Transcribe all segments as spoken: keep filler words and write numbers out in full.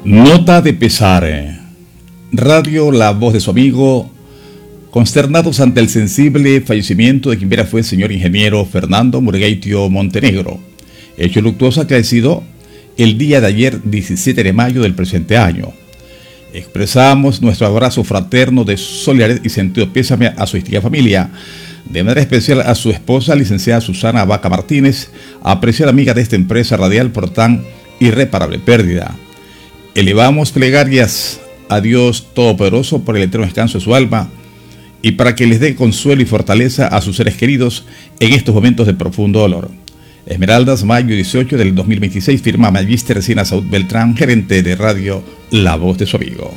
Nota de pesar. Radio La Voz de su amigo, consternados ante el sensible fallecimiento de quien viera fue el señor ingeniero Fernando Murgueitio Montenegro, hecho luctuoso acaecido el día de ayer, diecisiete de mayo del presente año. Expresamos nuestro abrazo fraterno de solidaridad y sentido pésame a su distinguida familia, de manera especial a su esposa, licenciada Susana Vaca Martínez, apreciada amiga de esta empresa radial por tan irreparable pérdida. Elevamos plegarias a Dios Todopoderoso por el eterno descanso de su alma y para que les dé consuelo y fortaleza a sus seres queridos en estos momentos de profundo dolor. Esmeraldas, mayo dieciocho del dos mil veintiséis, firma Magister Resina Saúl Beltrán, gerente de Radio La Voz de su amigo.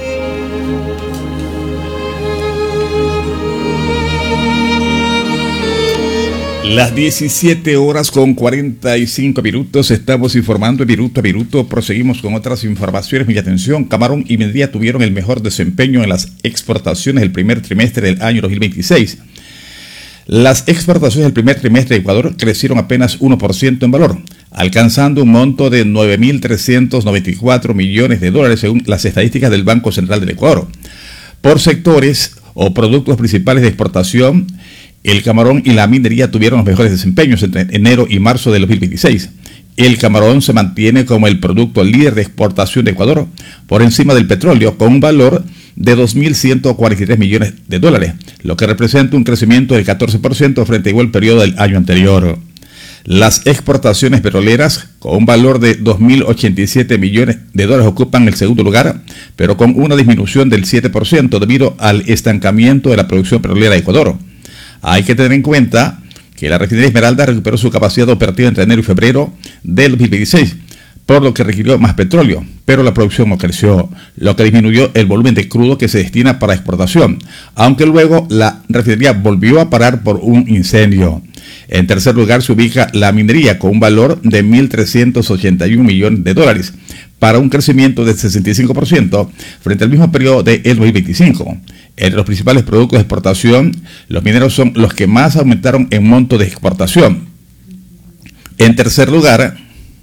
Las diecisiete horas con cuarenta y cinco minutos, estamos informando de minuto a minuto. Proseguimos con otras informaciones. Mi atención, Camarón y Minería tuvieron el mejor desempeño en las exportaciones del primer trimestre del año dos mil veintiséis. Las exportaciones del primer trimestre de Ecuador crecieron apenas uno por ciento en valor, alcanzando un monto de nueve mil trescientos noventa y cuatro millones de dólares según las estadísticas del Banco Central del Ecuador. Por sectores o productos principales de exportación, el camarón y la minería tuvieron los mejores desempeños entre enero y marzo de dos mil veintiséis. El camarón se mantiene como el producto líder de exportación de Ecuador, por encima del petróleo, con un valor de dos mil ciento cuarenta y tres millones de dólares, lo que representa un crecimiento del catorce por ciento frente a igual periodo del año anterior. Las exportaciones petroleras, con un valor de dos mil ochenta y siete millones de dólares, ocupan el segundo lugar, pero con una disminución del siete por ciento debido al estancamiento de la producción petrolera de Ecuador. Hay que tener en cuenta que la refinería Esmeralda recuperó su capacidad operativa entre enero y febrero del dos mil veintiséis, por lo que requirió más petróleo, pero la producción no creció, lo que disminuyó el volumen de crudo que se destina para exportación, aunque luego la refinería volvió a parar por un incendio. En tercer lugar se ubica la minería con un valor de mil trescientos ochenta y un millones de dólares, para un crecimiento del sesenta y cinco por ciento frente al mismo periodo del dos mil veinticinco. Entre los principales productos de exportación, los mineros son los que más aumentaron en monto de exportación. En tercer lugar,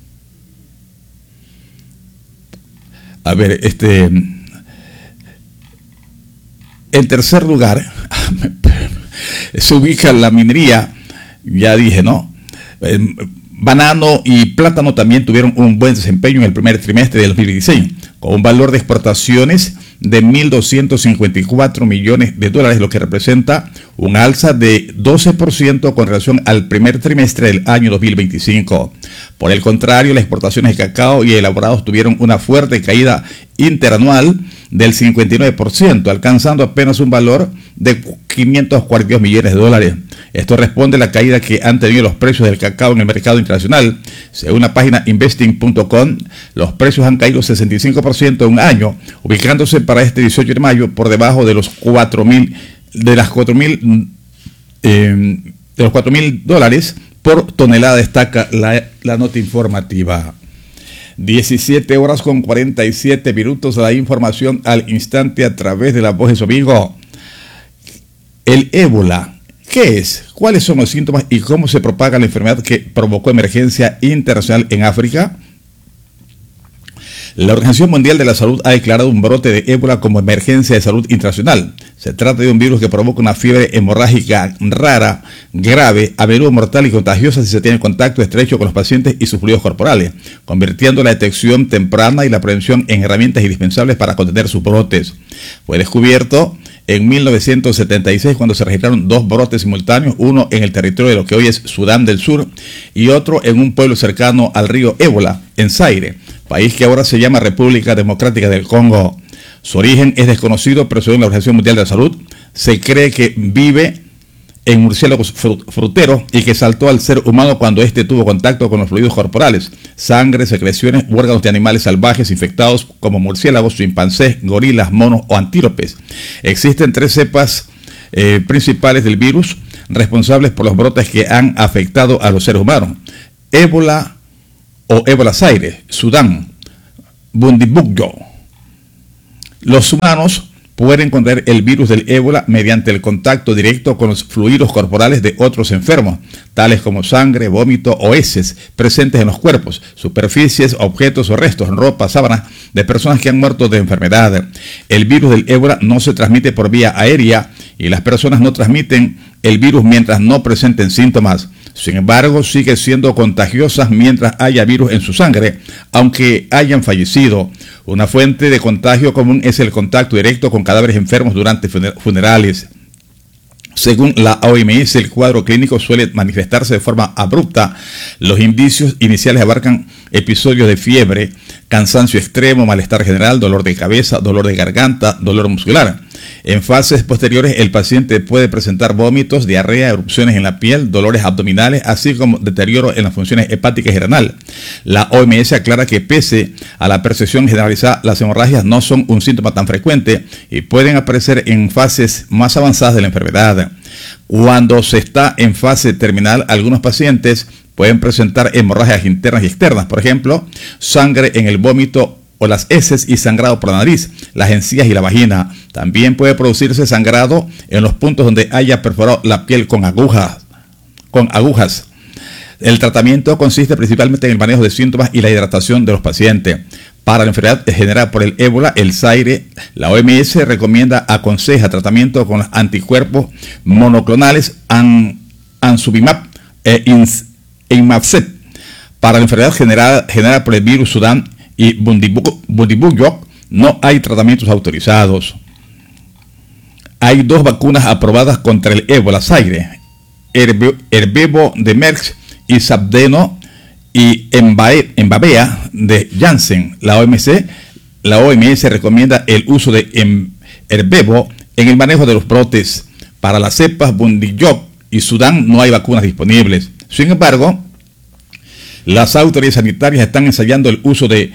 a ver, este, en tercer lugar, se ubica la minería, ya dije, ¿no? Eh, Banano y plátano también tuvieron un buen desempeño en el primer trimestre del dos mil veintiséis, con un valor de exportaciones de mil doscientos cincuenta y cuatro millones de dólares, lo que representa un alza de doce por ciento con relación al primer trimestre del año dos mil veinticinco. Por el contrario, las exportaciones de cacao y elaborados tuvieron una fuerte caída interanual del cincuenta y nueve por ciento, alcanzando apenas un valor de quinientos cuarenta y dos millones de dólares. Esto responde a la caída que han tenido los precios del cacao en el mercado internacional. Según la página investing punto com, los precios han caído sesenta y cinco por ciento en un año, ubicándose para este dieciocho de mayo por debajo de los cuatro mil de las cuatro mil eh, de los cuatro mil dólares por tonelada, destaca la, la nota informativa. diecisiete horas con cuarenta y siete minutos, la información al instante a través de La Voz de su amigo. El ébola, ¿qué es? ¿Cuáles son los síntomas y cómo se propaga la enfermedad que provocó emergencia internacional en África? La Organización Mundial de la Salud ha declarado un brote de ébola como emergencia de salud internacional. Se trata de un virus que provoca una fiebre hemorrágica rara, grave, a menudo mortal y contagiosa si se tiene contacto estrecho con los pacientes y sus fluidos corporales, convirtiendo la detección temprana y la prevención en herramientas indispensables para contener sus brotes. Fue descubierto en mil novecientos setenta y seis cuando se registraron dos brotes simultáneos, uno en el territorio de lo que hoy es Sudán del Sur y otro en un pueblo cercano al río Ébola, en Zaire, país que ahora se llama República Democrática del Congo. Su origen es desconocido, pero según la Organización Mundial de la Salud, se cree que vive en murciélagos fruteros y que saltó al ser humano cuando éste tuvo contacto con los fluidos corporales, sangre, secreciones u órganos de animales salvajes infectados como murciélagos, chimpancés, gorilas, monos o antílopes. Existen tres cepas eh, principales del virus responsables por los brotes que han afectado a los seres humanos: ébola o ébola Zaire, Sudán, Bundibugyo. Los humanos pueden contraer el virus del ébola mediante el contacto directo con los fluidos corporales de otros enfermos, tales como sangre, vómito o heces presentes en los cuerpos, superficies, objetos o restos, ropa, sábanas, de personas que han muerto de enfermedad. El virus del ébola no se transmite por vía aérea y las personas no transmiten el virus mientras no presenten síntomas. Sin embargo, sigue siendo contagiosas mientras haya virus en su sangre, aunque hayan fallecido. Una fuente de contagio común es el contacto directo con cadáveres enfermos durante funerales. Según la O M S, el cuadro clínico suele manifestarse de forma abrupta. Los indicios iniciales abarcan episodios de fiebre, cansancio extremo, malestar general, dolor de cabeza, dolor de garganta, dolor muscular. En fases posteriores, el paciente puede presentar vómitos, diarrea, erupciones en la piel, dolores abdominales, así como deterioro en las funciones hepáticas y renal. La O M S aclara que pese a la percepción generalizada, las hemorragias no son un síntoma tan frecuente y pueden aparecer en fases más avanzadas de la enfermedad. Cuando se está en fase terminal, algunos pacientes pueden presentar hemorragias internas y externas, por ejemplo, sangre en el vómito o las heces y sangrado por la nariz, las encías y la vagina. También puede producirse sangrado en los puntos donde haya perforado la piel con agujas. Con agujas. El tratamiento consiste principalmente en el manejo de síntomas y la hidratación de los pacientes. Para la enfermedad generada por el ébola, el Zaire, la O M S recomienda, aconseja tratamiento con los anticuerpos monoclonales an, Ansubimab e Imavsep. Para la enfermedad generada, generada por el virus Sudán y Bundibugyo, no hay tratamientos autorizados. Hay dos vacunas aprobadas contra el ébola Zaire, Ervebo de Merck y Sabdeno y Embavea de Janssen. La O M S, la O M S recomienda el uso de Ervebo en el manejo de los brotes. Para las cepas Bundibugyo y Sudán no hay vacunas disponibles. Sin embargo, las autoridades sanitarias están ensayando el uso de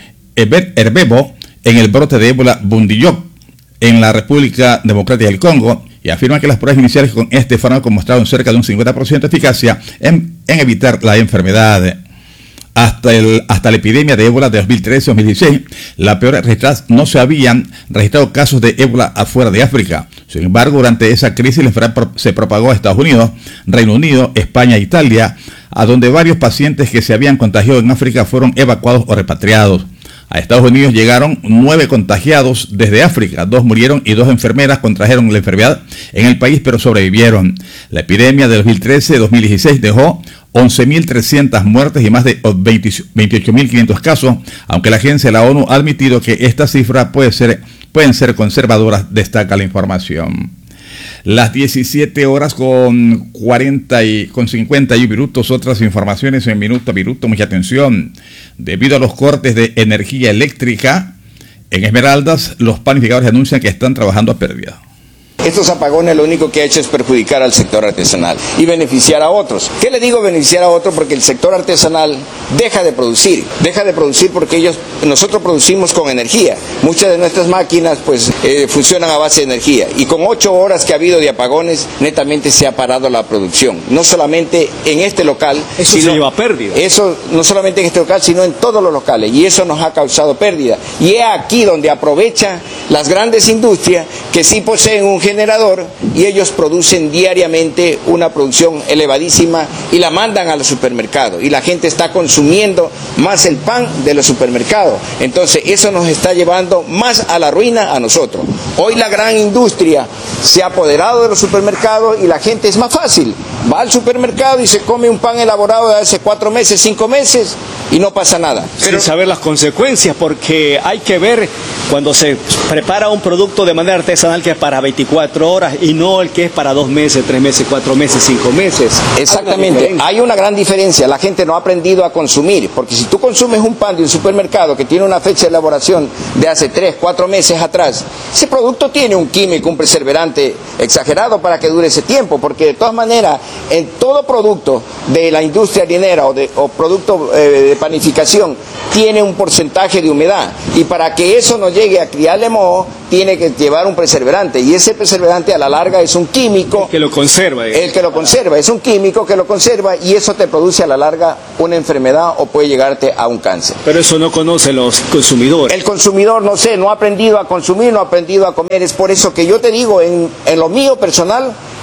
Ervebo en el brote de ébola Bundibugyo en la República Democrática del Congo y afirman que las pruebas iniciales con este fármaco mostraron cerca de un cincuenta por ciento de eficacia en, en evitar la enfermedad. Hasta, el, hasta la epidemia de ébola de dos mil trece a dos mil dieciséis, la peor registrada, no se habían registrado casos de ébola afuera de África. Sin embargo, durante esa crisis la enfermedad se propagó a Estados Unidos, Reino Unido, España e Italia, a donde varios pacientes que se habían contagiado en África fueron evacuados o repatriados. A Estados Unidos llegaron nueve contagiados desde África, dos murieron y dos enfermeras contrajeron la enfermedad en el país pero sobrevivieron. La epidemia de dos mil trece a dos mil dieciséis dejó once mil trescientas muertes y más de veintiocho mil quinientos casos, aunque la agencia de la ONU ha admitido que esta cifra puede ser, pueden ser conservadoras, destaca la información. Las diecisiete horas con cuarenta y con cincuenta y uno minutos, otras informaciones en minuto a minuto, mucha atención. Debido a los cortes de energía eléctrica en Esmeraldas, los panificadores anuncian que están trabajando a pérdida. Estos apagones lo único que ha hecho es perjudicar al sector artesanal y beneficiar a otros. ¿Qué le digo beneficiar a otros? Porque el sector artesanal deja de producir, deja de producir porque ellos, nosotros producimos con energía. Muchas de nuestras máquinas pues eh, funcionan a base de energía y con ocho horas que ha habido de apagones, netamente se ha parado la producción. No solamente en este local. Eso sino, se lleva pérdida. Eso no solamente en este local, sino en todos los locales y eso nos ha causado pérdida. Y es aquí donde aprovechan las grandes industrias que sí poseen un generador y ellos producen diariamente una producción elevadísima y la mandan a los supermercados y la gente está consumiendo más el pan de los supermercados. Entonces eso nos está llevando más a la ruina a nosotros. Hoy la gran industria se ha apoderado de los supermercados y la gente es más fácil. Va al supermercado y se come un pan elaborado de hace cuatro meses, cinco meses y no pasa nada. Pero sin saber las consecuencias, porque hay que ver cuando se prepara un producto de manera artesanal que es para veinticuatro horas y no el que es para dos meses, tres meses, cuatro meses, cinco meses. Exactamente, hay una, hay una gran diferencia. La gente no ha aprendido a consumir, porque si tú consumes un pan de un supermercado que tiene una fecha de elaboración de hace tres, cuatro meses atrás, ese producto tiene un químico, un preservante exagerado para que dure ese tiempo, porque de todas maneras, en todo producto de la industria harinera o, de, o producto eh, de panificación, tiene un porcentaje de humedad, y para que eso no llegue a criarle moho, tiene que llevar un preservante, y ese preservante a la larga es un químico. El que lo conserva. El que lo conserva, es un químico que lo conserva, y eso te produce a la larga una enfermedad o puede llegarte a un cáncer. Pero eso no conocen los consumidores. El consumidor, no sé, no ha aprendido a consumir, no ha aprendido a comer. Es por eso que yo te digo, en, en lo mío personal,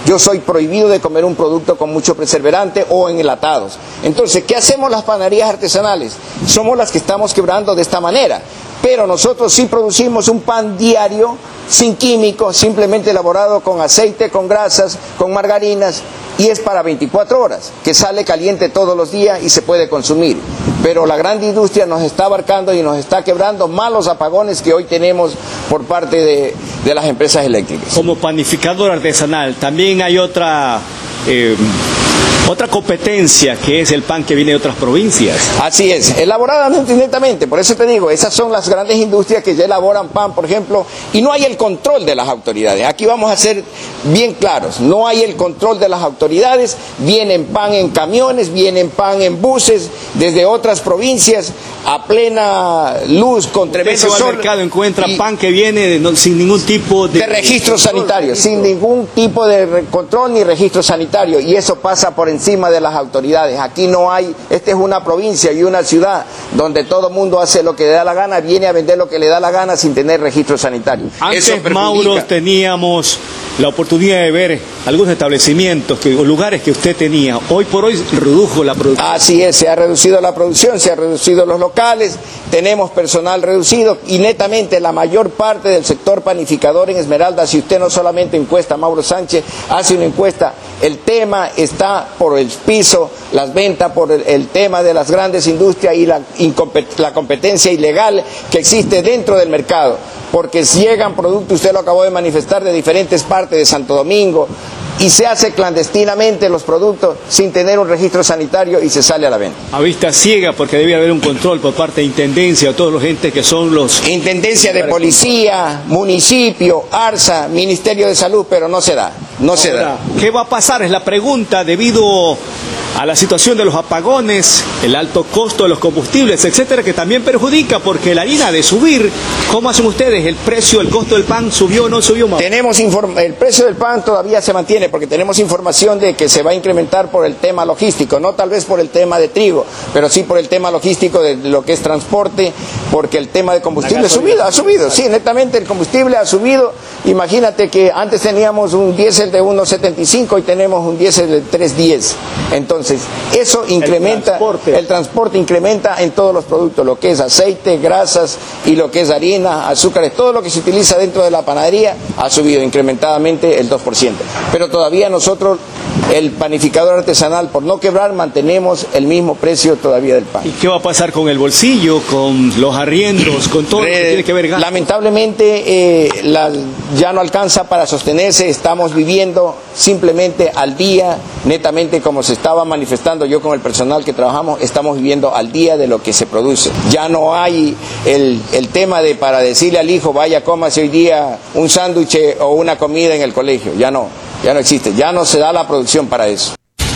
yo soy prohibido de comer un producto con mucho preservante o en enlatados. Entonces, ¿qué hacemos las panaderías artesanales? Somos las que estamos quebrando de esta manera, pero nosotros sí producimos un pan diario, sin químicos, simplemente elaborado con aceite, con grasas, con margarinas, y es para veinticuatro horas, que sale caliente todos los días y se puede consumir. Pero la gran industria nos está abarcando y nos está quebrando malos apagones que hoy tenemos por parte de, de las empresas eléctricas. Como panificador artesanal, también hay otra... Eh... Otra competencia que es el pan que viene de otras provincias. Así es, elaboradamente netamente, por eso te digo, esas son las grandes industrias que ya elaboran pan, por ejemplo, y no hay el control de las autoridades. Aquí vamos a ser bien claros, no hay el control de las autoridades, vienen pan en camiones, vienen pan en buses, desde otras provincias, a plena luz, con tremendo sol. Al mercado encuentra pan que viene de, no, sin ningún tipo de... De registro sanitario, sin ningún tipo de control ni registro sanitario, y eso pasa por encima de las autoridades. Aquí no hay, esta es una provincia y una ciudad donde todo el mundo hace lo que le da la gana, viene a vender lo que le da la gana sin tener registro sanitario. Antes, eso Mauro, teníamos la oportunidad de ver algunos establecimientos que, o lugares que usted tenía. Hoy por hoy redujo la producción. Así es, se ha reducido la producción, se ha reducido los locales, tenemos personal reducido y netamente la mayor parte del sector panificador en Esmeralda, si usted no solamente encuesta, Mauro Sánchez hace una encuesta, el tema está por el piso, las ventas por el, el tema de las grandes industrias y la, la competencia ilegal que existe dentro del mercado, porque si llegan productos, usted lo acabó de manifestar, de diferentes partes de Santo Domingo, y se hace clandestinamente los productos sin tener un registro sanitario y se sale a la venta. A vista ciega, porque debe haber un control por parte de Intendencia o todos los entes que son los... Intendencia de Policía, Municipio, ARSA, Ministerio de Salud, pero no se da, no se da. ¿Qué va a pasar? Es la pregunta, debido a la situación de los apagones, el alto costo de los combustibles, etcétera, que también perjudica, porque la harina de subir, ¿cómo hacen ustedes? ¿El precio, el costo del pan subió o no subió más? Tenemos el precio del pan todavía se mantiene, porque tenemos información de que se va a incrementar por el tema logístico, no tal vez por el tema de trigo, pero sí por el tema logístico de lo que es transporte, porque el tema de combustible ha subido, ha subido, sí, netamente el combustible ha subido. Imagínate que antes teníamos un diésel de uno setenta y cinco y tenemos un diésel de tres diez. Entonces, eso incrementa, el transporte. el transporte incrementa en todos los productos, lo que es aceite, grasas y lo que es harina, azúcares, todo lo que se utiliza dentro de la panadería ha subido incrementadamente el dos por ciento. Pero todavía nosotros, el panificador artesanal, por no quebrar, mantenemos el mismo precio todavía del pan. ¿Y qué va a pasar con el bolsillo, con los arriendos, con todo lo que tiene que ver gasto? Lamentablemente eh, la, ya no alcanza para sostenerse, estamos viviendo simplemente al día, netamente como se estaba manifestando yo con el personal que trabajamos, estamos viviendo al día de lo que se produce. Ya no hay el, el tema de para decirle al hijo, vaya, cómase hoy día un sándwich o una comida en el colegio, ya no. Ya no existe, ya no se da la producción para eso.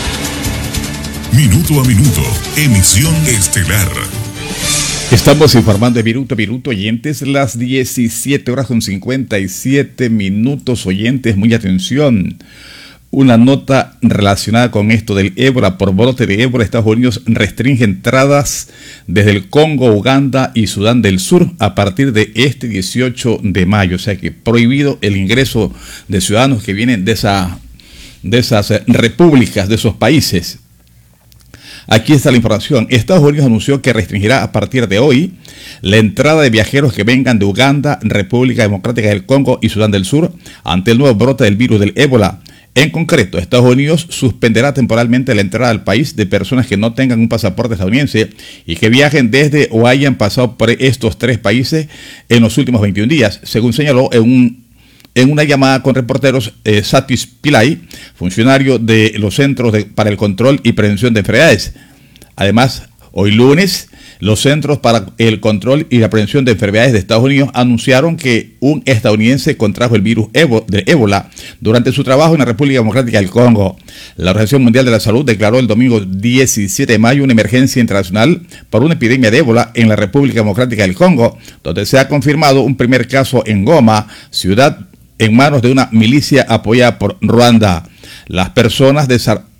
Minuto a minuto, emisión estelar. Estamos informando de minuto a minuto, oyentes, las diecisiete horas con cincuenta y siete minutos, oyentes, muy atención. Una nota relacionada con esto del ébola. Por brote de ébola, Estados Unidos restringe entradas desde el Congo, Uganda y Sudán del Sur a partir de este dieciocho de mayo. O sea que prohibido el ingreso de ciudadanos que vienen de, esa, de esas repúblicas, de esos países. Aquí está la información. Estados Unidos anunció que restringirá a partir de hoy la entrada de viajeros que vengan de Uganda, República Democrática del Congo y Sudán del Sur ante el nuevo brote del virus del ébola. En concreto, Estados Unidos suspenderá temporalmente la entrada al país de personas que no tengan un pasaporte estadounidense y que viajen desde o hayan pasado por estos tres países en los últimos veintiún días, según señaló en un En una llamada con reporteros, eh, Satis Pillay, funcionario de los Centros de, para el Control y Prevención de Enfermedades. Además, hoy lunes, los Centros para el Control y la Prevención de Enfermedades de Estados Unidos anunciaron que un estadounidense contrajo el virus de ébola durante su trabajo en la República Democrática del Congo. La Organización Mundial de la Salud declaró el domingo diecisiete de mayo una emergencia internacional por una epidemia de ébola en la República Democrática del Congo, donde se ha confirmado un primer caso en Goma, ciudad en manos de una milicia apoyada por Ruanda. Las personas,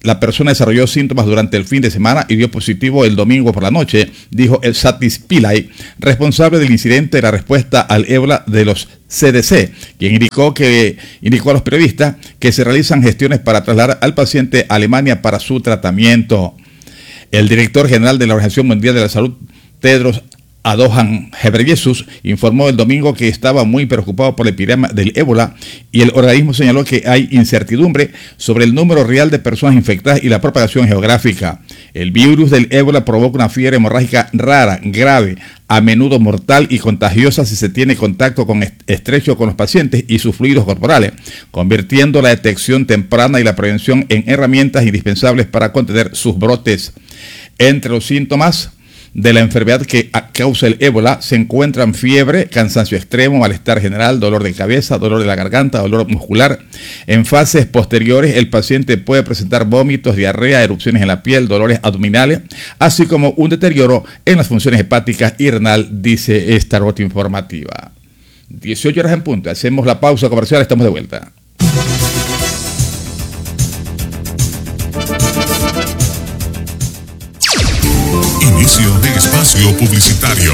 La persona desarrolló síntomas durante el fin de semana y dio positivo el domingo por la noche, dijo el Satis Pillay, responsable del incidente de la respuesta al ébola de los C D C, quien indicó, que, indicó a los periodistas que se realizan gestiones para trasladar al paciente a Alemania para su tratamiento. El director general de la Organización Mundial de la Salud, Tedros Adhanom Ghebreyesus, informó el domingo que estaba muy preocupado por la epidemia del ébola y el organismo señaló que hay incertidumbre sobre el número real de personas infectadas y la propagación geográfica. El virus del ébola provoca una fiebre hemorrágica rara, grave, a menudo mortal y contagiosa si se tiene contacto con estrecho con los pacientes y sus fluidos corporales, convirtiendo la detección temprana y la prevención en herramientas indispensables para contener sus brotes. Entre los síntomas de la enfermedad que causa el ébola se encuentran fiebre, cansancio extremo, malestar general, dolor de cabeza, dolor de la garganta, dolor muscular. En fases posteriores, el paciente puede presentar vómitos, diarrea, erupciones en la piel, dolores abdominales, así como un deterioro en las funciones hepáticas y renal, dice esta nota informativa. dieciocho horas en punto. Hacemos la pausa comercial, estamos de vuelta. Inicio de espacio publicitario.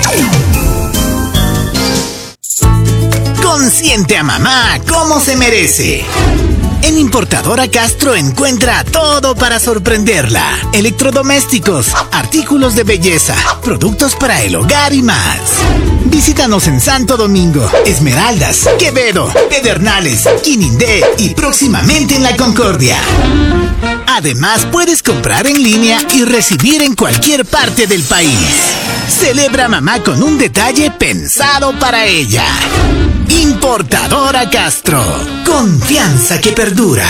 Consiente a mamá como se merece. En Importadora Castro encuentra todo para sorprenderla. Electrodomésticos, artículos de belleza, productos para el hogar y más. Visítanos en Santo Domingo, Esmeraldas, Quevedo, Pedernales, Quinindé y próximamente en La Concordia. Además, puedes comprar en línea y recibir en cualquier parte del país. Celebra mamá con un detalle pensado para ella. Importadora Castro. Confianza que perdura.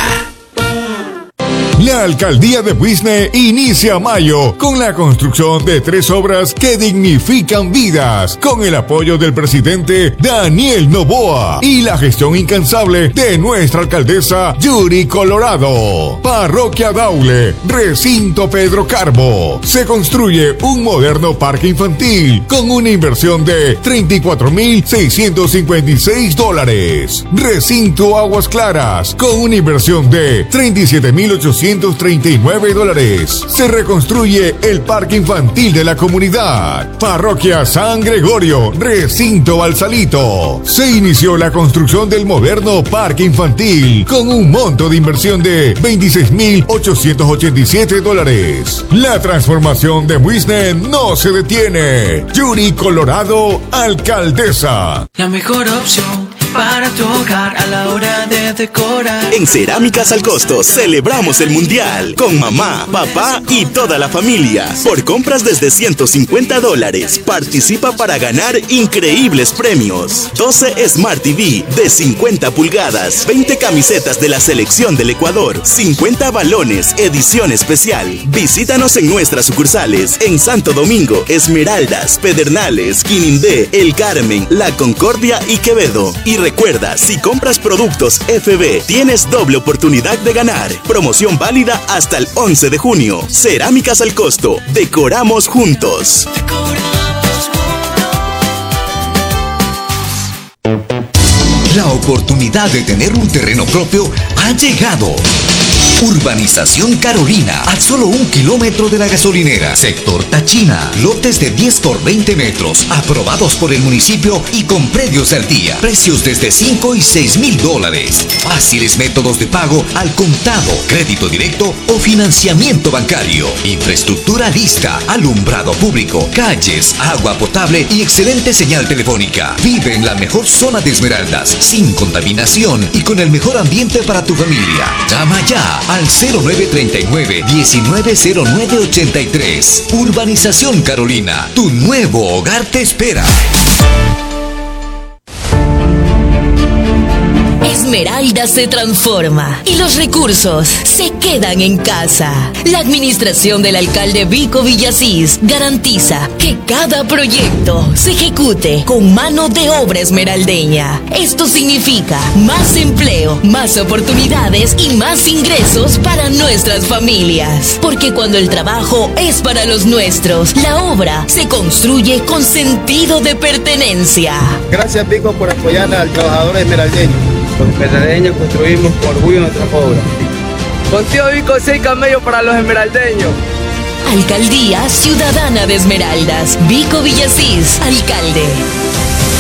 La Alcaldía de Buisne inicia mayo con la construcción de tres obras que dignifican vidas, con el apoyo del presidente Daniel Noboa y la gestión incansable de nuestra alcaldesa Yuri Colorado. Parroquia Daule, Recinto Pedro Carbo. Se construye un moderno parque infantil con una inversión de treinta y cuatro mil seiscientos cincuenta y seis dólares. Recinto Aguas Claras con una inversión de treinta y siete mil ochocientos treinta y nueve dólares. Se reconstruye el parque infantil de la comunidad. Parroquia San Gregorio, Recinto Balsalito. Se inició la construcción del moderno parque infantil con un monto de inversión de veintiséis mil ochocientos ochenta y siete dólares. La transformación de Buisne no se detiene. Yuri Colorado, alcaldesa. La mejor opción para tu hogar a la hora de decorar. En Cerámicas al Costo celebramos el Mundial con mamá, papá y toda la familia. Por compras desde ciento cincuenta dólares, participa para ganar increíbles premios. doce Smart T V de cincuenta pulgadas, veinte camisetas de la selección del Ecuador, cincuenta balones, edición especial. Visítanos en nuestras sucursales en Santo Domingo, Esmeraldas, Pedernales, Quinindé, El Carmen, La Concordia y Quevedo. Y recuerda, si compras productos F B, tienes doble oportunidad de ganar. Promoción válida hasta el once de junio. Cerámicas al Costo. Decoramos juntos. La oportunidad de tener un terreno propio ha llegado. Urbanización Carolina, a solo un kilómetro de la gasolinera. Sector Tachina, lotes de diez por veinte metros, aprobados por el municipio y con predios al día. Precios desde cinco y seis mil dólares. Fáciles métodos de pago al contado, crédito directo o financiamiento bancario. Infraestructura lista, alumbrado público, calles, agua potable y excelente señal telefónica. Vive en la mejor zona de Esmeraldas, sin contaminación y con el mejor ambiente para tu familia. Llama ya al cero nueve treinta y nueve, diecinueve cero nueve ochenta y tres. Urbanización Carolina, tu nuevo hogar te espera. Esmeralda se transforma y los recursos se quedan en casa. La administración del alcalde Vico Villasís garantiza que cada proyecto se ejecute con mano de obra esmeraldeña. Esto significa más empleo, más oportunidades y más ingresos para nuestras familias. Porque cuando el trabajo es para los nuestros, la obra se construye con sentido de pertenencia. Gracias, Vico, por apoyar al trabajador esmeraldeño. Los esmeraldeños construimos con orgullo nuestras obras. Con tío Vico sí hay camello para los esmeraldeños. Alcaldía Ciudadana de Esmeraldas. Vico Villasís, alcalde.